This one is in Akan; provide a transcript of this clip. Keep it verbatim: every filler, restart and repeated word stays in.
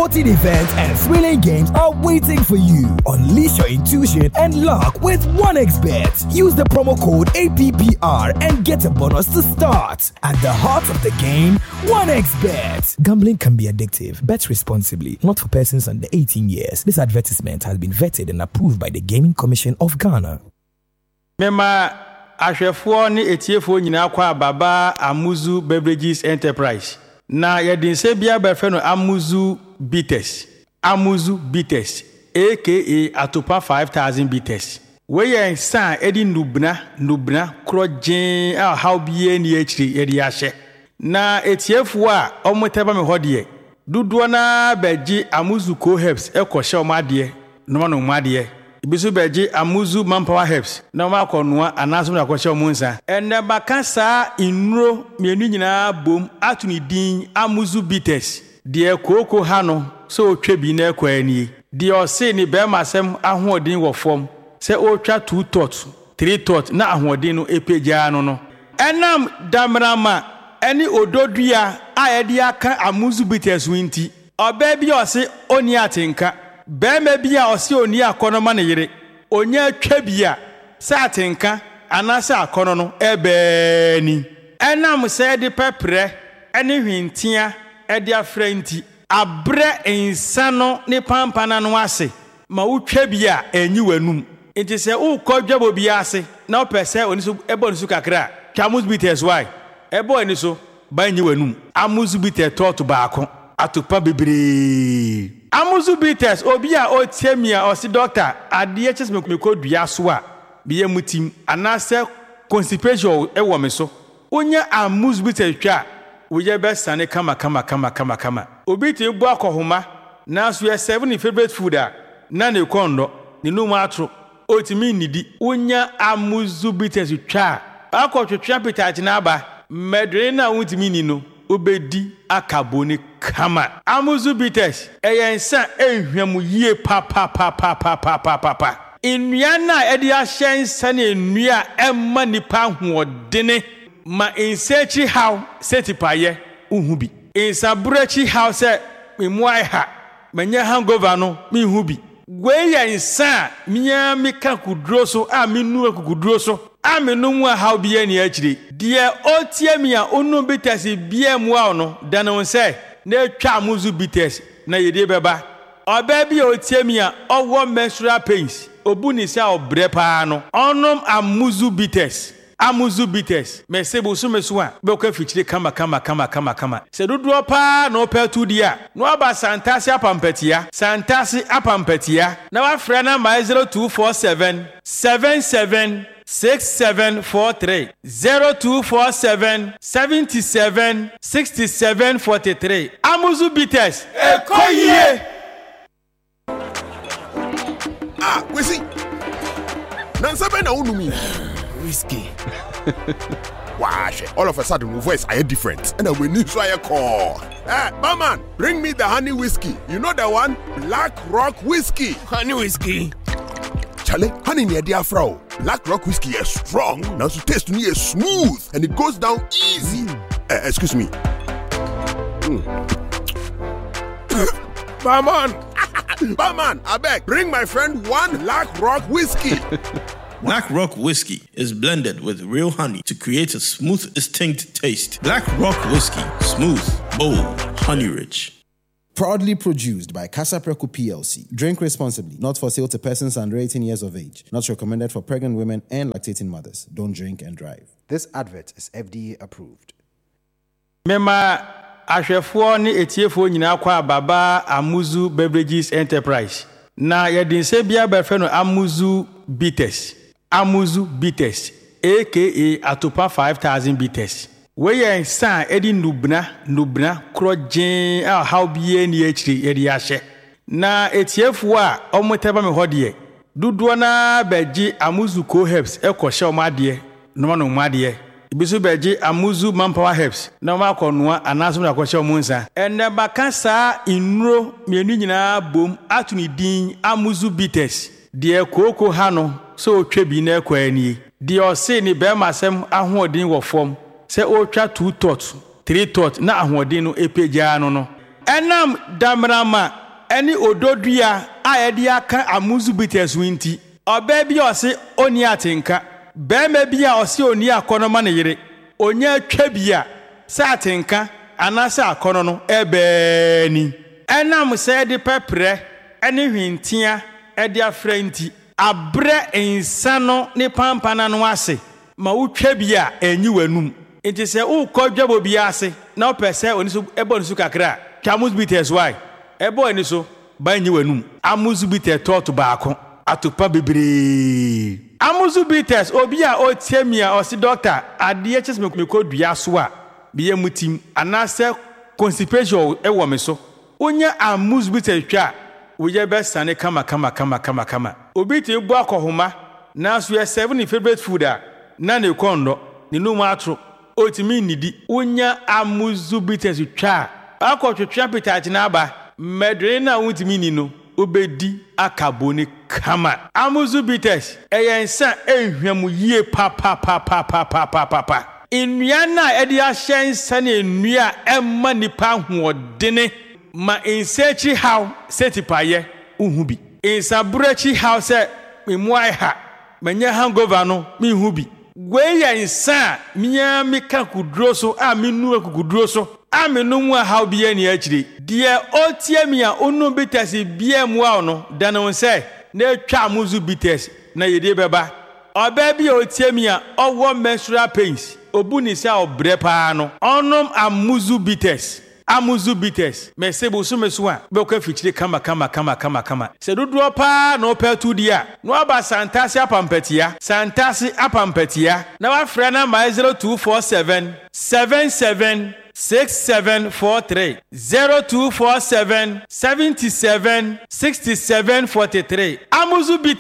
Sporting events and thrilling games are waiting for you. Unleash your intuition and luck with one x bet. Use the promo code A P P R and get a bonus to start. At the heart of the game, one x bet. Gambling can be addictive. Bet responsibly. Not for persons under eighteen years. This advertisement has been vetted and approved by the Gaming Commission of Ghana. Mema ahwefo ni etiefo nyina kwa baba Amuzu Beverages Enterprise. Na yedinse bia befe no Amuzu Bitters. Amuzu Bitters aka Atopa five thousand Bitters. We yen san edi nubna nubna krojen a how bie ni achiri yedi ahye. Na etiefo a omoteba me hodie. Duduo na beji Amuzu Co Herbs ekoshe omade no no omade. Ibisu beji Amuzu Manpower Herbs na ma konoa anaso na kwahye omunsa enne bakasa inro mienu nyina bom atuni din Amuzu Bitters de koko ha no so otwa bi na ekwani de ose ni be masem ahoodin wo fom se otwa two tot three tot na ahoodin no epeja no no enam damrama eni ododua a yedi aka Amuzu Bitters winti oba bi ose oni atenka Beme bia osi oni akono ma ne yire onye atwa bia sa atenka anasa akono no ebe ni enam se de pepre ene hwintia e de afrenti abre insano ne pampana no ase ma wutwa bia enyi wanum enti se ukodwabo bia ase na opese oni so ebo ni so kakra Amuzu Bitters why ebo ni so ba enyi wanum Amuzu Bitters tot baako atopa bebre Amuzu Bitters obi a otiemia osi doctor ade chese me kodua so a biye mutim anase constipation e wo me so onya Amuzu Bitters twa woye be sane kama kama kama kama kama obi ti bu akohoma na so ye seven favorite food a na ne kondo ne num atro otimi nidi onya Amuzu Bitters twa akotwetwa pitach na aba medre na wutimi ni no obedi akaboni kama Amuzu Bitters eyensa ehwam yie pa pa pa pa pa pa pa pa pa nnua na edi ahyensa na nnua emma nipa hoodene ma insechi how setipaye uhu bi insabrechi how se memuai ha manya hangover no me hu bi gweyensa miya mika kudro so a menu akudro so amenu a how bia ni achire de otiamia onu Bitters bia mu a no danon se na twa Amuzu Bitters na yede beba oba bia otiamia owo menstrual pains obuni se obre pa no onom Amuzu Bitters Amuzu Bitters mesebo so meso a be ko fichire kama kama kama kama kama se dodo pa no petu dia no aba santasi apampatia santasi apampatia na wa frɛ na my zero two four seven seven seven six seven four three zero two four seven seven seven six seven four three Amuzu Bitters ekoyie ah we see nansa be na unumi Whiskey. Wash. All of a sudden, my voice are different, and we need to I call. Hey, barman, bring me the honey whiskey. You know the one, Black Rock whiskey. Honey whiskey. Charlie, honey near dear Frau. Black Rock whiskey is strong. Now to taste me is smooth, and it goes down easy. Mm. Uh, excuse me. Mm. Barman, barman, I beg, bring my friend one Black Rock whiskey. Black Rock Whiskey is blended with real honey to create a smooth, distinct taste. Black Rock Whiskey. Smooth, bold, honey-rich. Proudly produced by Casa Preco P L C. Drink responsibly. Not for sale to persons under eighteen years of age. Not recommended for pregnant women and lactating mothers. Don't drink and drive. This advert is F D A approved. Mema ahwefo ni etiefo nyina kwa baba Amuzu Beverages Enterprise. Na yedinse bia befe no Amuzu Bitters. Amuzu Bitters aka Atopa five thousand Bitters. We yen san edi nubna nubna krojen a how bie ni achiri yedi ahye. Na etiefo a omoteba me hodie. Duduo na beji Amuzu Co Herbs ekoshe omade no no omade. Ibisu beji Amuzu Manpower Herbs na ma konoa anaso na kwahye omunsa enne bakasa inro mienu nyina bom atuni din Amuzu Bitters de koko ha no so otwa bi na ekwani de ose ni be masem ahoodin wo fom se otwa two tot three tot na ahoodin no epeja no no Enam damrama eni ododua a yedi aka amuzu bitters winti. Oba bi ose oni atenka. Be me bi a ose oni akonoma ne yire. Onya twa bia sa atenka anasa akono no ebe ni. Enam se de pepre eni hwintia e de afra nti abre insano ne pampana no ase ma wotwa bia enyi wanum. Enti se ukodwabo bia ase na opese oni so ebo ni so kakra Amuzu bitters why ebo eni so ba enyi wanum. Amuzu bitters to baako atopa bebre. Amuzu bitters obi a otiamia osi doctor ade ches me kodua so a biye mutim anase constipation e wo me so onya amuzu bitters twa woye be sane kama kama kama kama kama obi te bu akohoma na so ye seven favorite food a na ne kondo ne no mu atro otimi nidi onya amuzu bitters twa akotwetwa pitach na aba medre na wutimi ni no obedi akaboni kama. Amuzu bitters eyensa ehwam yie pa pa pa pa pa pa pa pa pa nnua na edi ahyensa na nnua emma nipa hoodene ma insechi how setipaye uhubi insabrechi how se memuai ha manya hangover no mi hubi gweya insa miya mika kudro so a minu akudro so a menu mu how biye ni akire de otiamia onu bitters biye mu a no dano se na twa amuzu bitters na yede beba oba bi otiamia owo menstrual pains obuni se obre pa no onom amuzu bitters. Amuzu bitters me sebo so meso a be kwa fichire kama kama kama kama kama se dodo pa no petu dia no aba santasi apampatia santasi apampatia na wa frɛ na my zero two four seven seven seven six seven four three zero two four seven seven seven six seven four three. Amuzu bitters